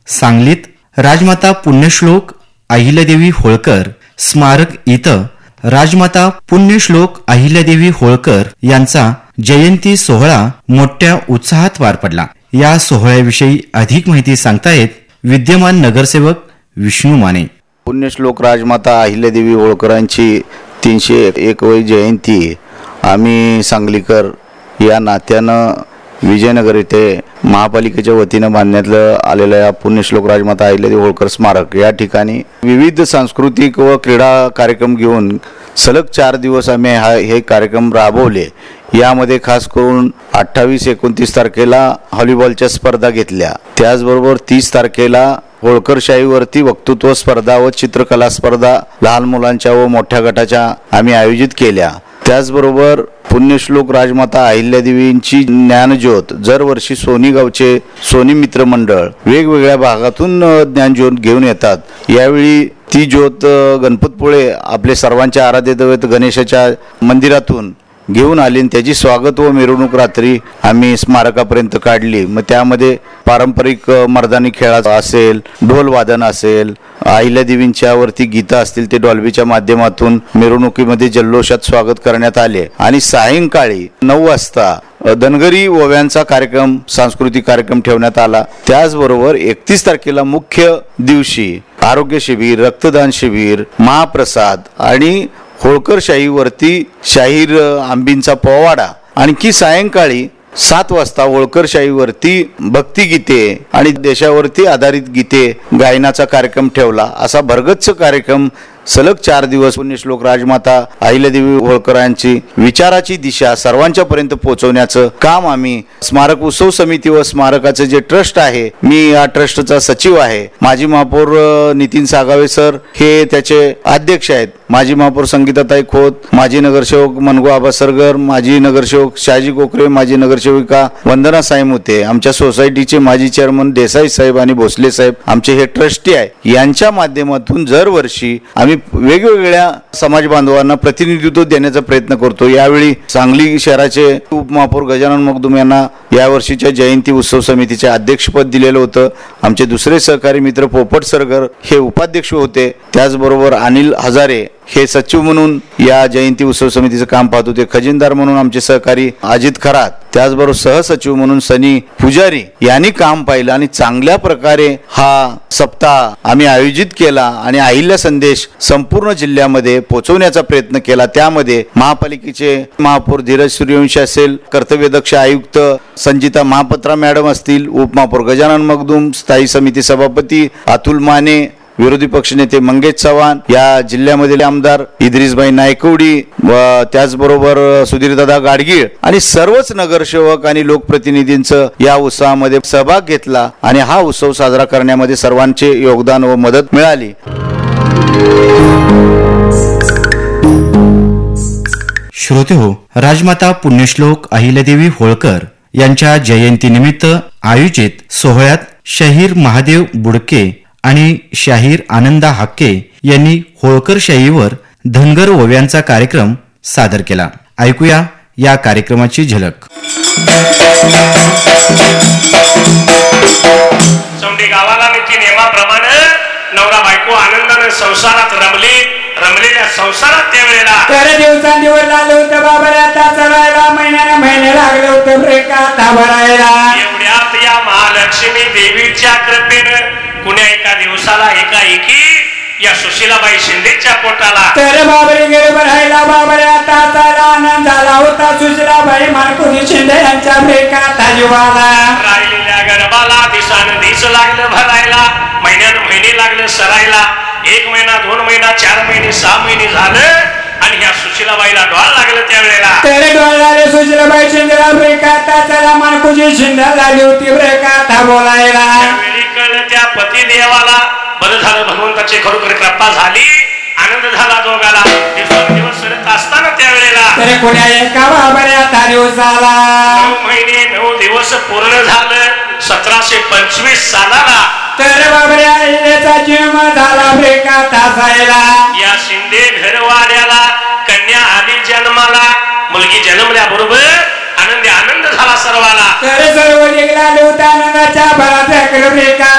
सांगलीत राजमाता पुण्यश्लोक अहिल्यादेवी होळकर स्मारक इथं राजमाता पुण्यश्लोक अहिल्यादेवी होळकर यांचा जयंती सोहळा मोठ्या उत्साहात पार पडला. या सोहळ्याविषयी अधिक माहिती सांगतायत विद्यमान नगरसेवक विष्णू माने. पुण्यश्लोक राजमाता अहिल्यादेवी होळकरांची 301वी जयंती आम्ही सांगलीकर या नात्यानं विजयनगर येथे महापालिकेच्या वतीनं बांधण्यात आलेल्या या पुण्यश्लोक राजमाता अहिल्यादेवी होळकर स्मारक या ठिकाणी विविध सांस्कृतिक व क्रीडा कार्यक्रम घेऊन सलग 4 दिवस आम्ही हे कार्यक्रम राबवले. यामध्ये खास करून 28-29 तारखेला व्हॉलीबॉलच्या स्पर्धा घेतल्या. त्याचबरोबर 30 तारखेला होळकरशाहीवरती वक्तृत्व स्पर्धा व चित्रकला स्पर्धा लहान मुलांच्या व मोठ्या गटाच्या आम्ही आयोजित केल्या. त्याचबरोबर पुण्यश्लोक राजमाता अहिल्यादेवींची ज्ञानज्योत दरवर्षी सोनी गावचे सोनी मित्र मंडळ वेगवेगळ्या भागातून ज्ञानज्योत घेऊन येतात. यावेळी ती ज्योत गणपतपुळे आपले सर्वांचे आराध्य दैवत गणेशाच्या मंदिरातून घेऊन आली. त्याची स्वागत व मिरवणूक रात्री आम्ही स्मारकापर्यंत काढली. मग त्यामध्ये पारंपरिक मर्दानी खेळाचा असेल, ढोल वादन असेल, अहिल्यादेवींच्या वरती गीतं असतील ते डॉल्बीच्या माध्यमातून मिरवणुकीमध्ये जल्लोषात स्वागत करण्यात आले. आणि सायंकाळी 9 वाजता धनगरी ओव्यांचा कार्यक्रम सांस्कृतिक कार्यक्रम ठेवण्यात आला. त्याचबरोबर 31 तारखेला मुख्य दिवशी आरोग्य शिबिर, रक्तदान शिबिर, महाप्रसाद आणि होळकरशाहीवरती शाहीर आंबींचा पोवाडा. आणखी सायंकाळी 7 वाजता होळकरशाहीवरती भक्तिगीते आणि देशावरती आधारित गीते गायनाचा कार्यक्रम ठेवला. असा भरगच्च कार्यक्रम सलग 4 दिवस पुण्यश्लोक राजमाता अहिल्यादेवी होळकरांची विचाराची दिशा सर्वांच्या पर्यंत पोहोचवण्याचं काम आम्ही स्मारक उत्सव समिती व स्मारकाचे जे ट्रस्ट आहे, मी या ट्रस्टचा सचिव आहे. माजी महापौर नितीन सागावे सर हे त्याचे अध्यक्ष आहेत. माजी महापौर संगीताताई खोत, माजी नगरसेवक मनगो आबा सरगर, माजी नगरसेवक शहाजी कोकरे, माजी नगरसेविका वंदना साईमुते, आमच्या सोसायटीचे माजी चेअरमन देसाई साहेब आणि भोसले साहेब आमचे हे ट्रस्टी आहे. यांच्या माध्यमातून दरवर्षी आम्ही वेगवेगळ्या समाज बांधवांना प्रतिनिधित्व देण्याचा प्रयत्न करतो. यावेळी सांगली शहराचे उपमहापौर गजानन मगदूम यांना यावर्षीच्या जयंती उत्सव समितीचे अध्यक्षपद दिलेलं होतं. आमचे दुसरे सहकारी मित्र पोपट सरगर हे उपाध्यक्ष होते. त्याचबरोबर अनिल हजारे हे सचिव म्हणून या जयंती उत्सव समितीचं काम पाहत होते. खजिनदार म्हणून आमचे सहकारी अजित खरात, त्याचबरोबर सहसचिव म्हणून सनी पुजारी यांनी काम पाहिलं आणि चांगल्या प्रकारे हा सप्ताह आम्ही आयोजित केला आणि अहिल्या संदेश संपूर्ण जिल्ह्यामध्ये पोहोचवण्याचा प्रयत्न केला. त्यामध्ये महापालिकेचे महापौर धीरज सूर्यवंशी असेल, कर्तव्यदक्ष आयुक्त संजिता महापत्रा मॅडम असतील, उपमहापौर गजानन मगदूम, स्थायी समिती सभापती अतुल माने, विरोधी पक्षनेते मंगेश चव्हाण, या जिल्ह्यामधील आमदार इद्रिसभाई नायकवडी व त्याचबरोबर सुधीरदादा गाडगीळ आणि सर्वच नगरसेवक आणि लोकप्रतिनिधींचं या उत्सवामध्ये सहभाग घेतला आणि हा उत्सव साजरा करण्यामध्ये सर्वांचे योगदान व मदत मिळाली. श्रोतेहो, राजमाता पुण्यश्लोक अहिल्यादेवी होळकर यांच्या जयंतीनिमित्त आयोजित सोहळ्यात शाहीर महादेव बुडके आणि शाहीर आनंदा हाक्के यांनी होळकरशाहीवर धनगर ओव्यांचा कार्यक्रम सादर केला. ऐकूया या कार्यक्रमाची झलक. चौंडी गावाला नीती नियमाप्रमाणे नवरा बायको आनंदाने संसारात रमलेल्या संसारात त्यावेळेला तर दिवसांदिवस लागलं होतं बाबा आता चलायला, महिन्याने महिने लागले होते ब्रेकाता भरायला. एवढ्यात या महालक्ष्मी देवीच्या कृपेनं कुण्या एका दिवसाला एकाएकी या सुशीलाबाई शिंदेच्या पोटाला तर बाबरे गेले भरायला. बाबरे आता चाला आनंद झाला होता. सुशीलाबाई मानकुनी शिंदे यांच्या ब्रेकाता जीवाला. राहिलेल्या गर्भाला दिसानं दिस लागलं भरायला, महिन्यानं महिने लागलं सरायला. 1 महिना, 2 महिना, 4 महिने, 6 महिने झालं आणि ह्या सुशीलाबाईला डोळ लागलं त्यावेळेला. तर डोळ लागले सुशीलाबाई शिंदेला ब्रेकाता चला मानकुनी शिंदे लागली होती ब्रेकाता बोलायला. त्यावेळी कळलं त्या पती देवाला, बरं झालं भगवंताची खरोखर कृपा झाली, आनंद झाला दोघाला. दिवस सरत असताना त्यावेळेला तर कोण्या एका बाबऱ्या दिवसाला 9 महिने 9 दिवस पूर्ण झालं 1725 सालाला. तर बाबऱ्या अहिल्याचा जन्म झाला ब्रेकाता सायला. या शिंदे घरवाड्याला कन्या आली जन्माला. मुलगी जन्मल्याबरोबर आनंद झाला सर्वाला. तर सर्व निघाले होता आनंदाच्या भरात